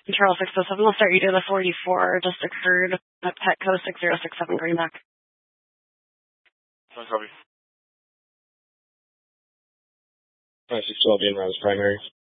Control 607 will start you to the 44, just occurred at Petco 6067 Greenback. No copy. 612 being around primary.